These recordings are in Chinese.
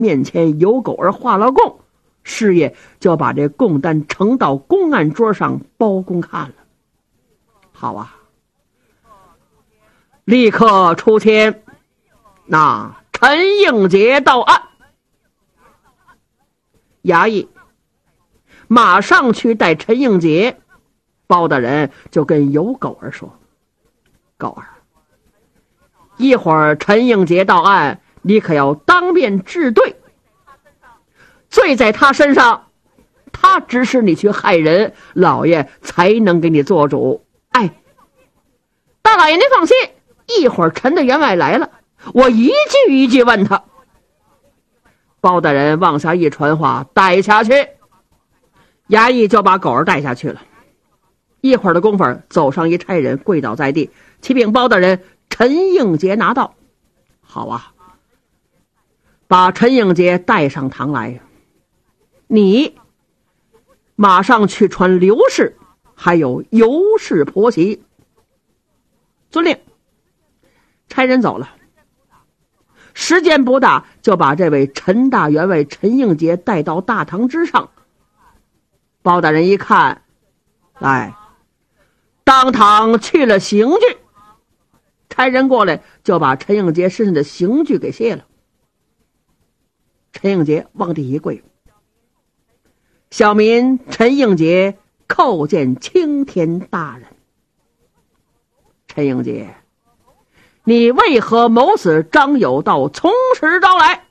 面前有狗儿画了供，师爷就把这供单呈到公案桌上，包公看了。好啊，立刻出签，那陈应杰到案。衙役马上去带陈应杰。包大人就跟尤狗儿说：“狗儿，一会儿陈应杰到案，你可要当面治罪。罪在他身上，他指使你去害人，老爷才能给你做主。哎，大老爷您放心，一会儿陈的员外来了，我一句一句问他。”包大人往下一传话，带下去。衙役就把狗儿带下去了。一会儿的功夫，走上一差人，跪倒在地，启禀包大人，陈应杰拿到。好啊，把陈应杰带上堂来。你马上去传刘氏还有尤氏婆媳。遵令。差人走了。时间不大，就把这位陈大员外陈应杰带到大堂之上。包大人一看，来，当堂去了刑具。差人过来就把陈应杰身上的刑具给卸了。陈应杰往地一跪：“小民陈应杰叩见青天大人。”陈应杰，你为何谋死张有道，从实招来？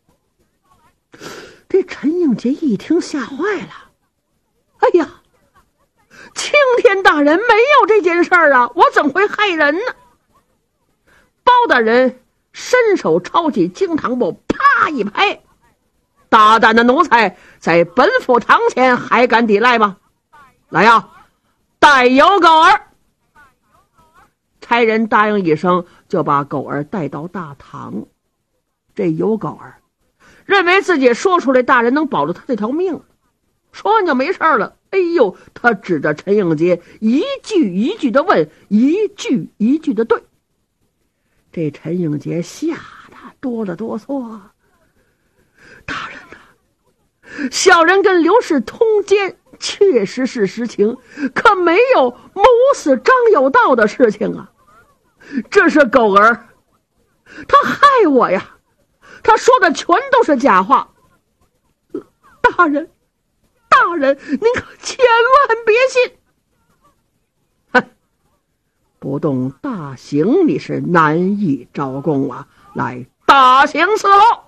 这陈应杰一听吓坏了。哎呀，青天大人没有这件事儿啊，我怎么会害人呢？包大人伸手抄起惊堂木，啪一拍：“大胆的奴才，在本府堂前还敢抵赖吗？来呀，带有狗儿！”差人答应一声，就把狗儿带到大堂。这有狗儿认为自己说出来，大人能保住他这条命，说完就没事了。哎呦，他指着陈应杰一句一句的问，一句一句的对。这陈应杰吓得哆了哆嗦：“大人呐，小人跟刘氏通奸，确实是实情，可没有谋死张有道的事情啊。这是狗儿，他害我呀，他说的全都是假话。大人，您可千万别信。哼，不动大刑你是难以招供啊！来，大刑伺候！”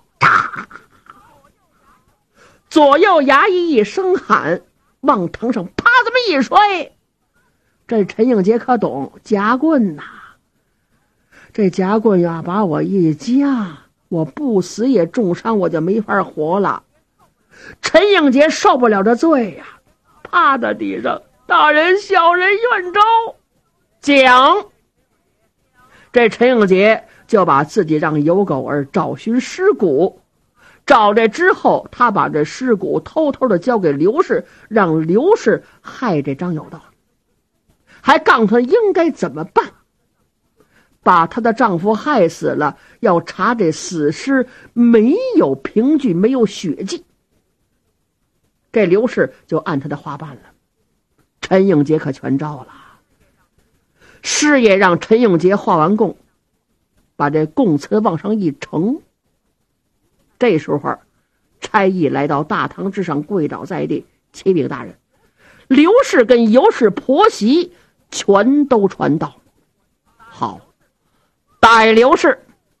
左右衙役一声喊，往堂上啪这么一摔。这陈应杰可懂夹棍呐，这夹棍呀把我一夹，我不死也重伤，我就没法活了。陈应杰受不了这罪呀，趴在地上：“大人，小人愿招。”讲。这陈应杰就把自己让有狗儿找寻尸骨，找这之后，他把这尸骨偷偷的交给刘氏，让刘氏害这张有道，还告诉他应该怎么办。把她的丈夫害死了，要查这死尸没有凭据，没有血迹。这刘氏就按他的话办了。陈应杰可全招了。师爷让陈应杰画完供，把这供词往上一呈。这时候差役来到大堂之上，跪倒在地：“启禀大人，刘氏跟尤氏婆媳全都传到。”好，带刘氏，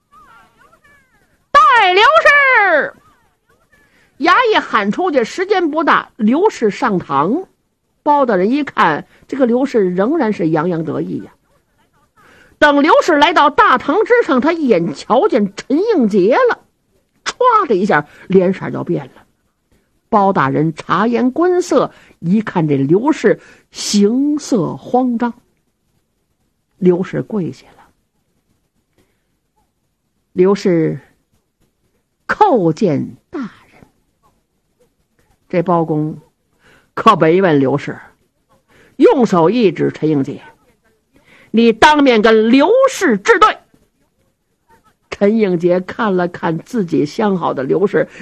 带刘氏！衙役喊出去，时间不大，刘氏上堂。包大人一看，这个刘氏仍然是洋洋得意呀。等刘氏来到大堂之上，他一眼瞧见陈应杰了，唰的一下脸色就变了。包大人察言观色，一看这刘氏形色慌张。刘氏跪下了。刘氏叩见大人。这包公可没问刘氏，用手一指陈应杰：“你当面跟刘氏治对。” 陈英杰看了看自己相好的刘氏，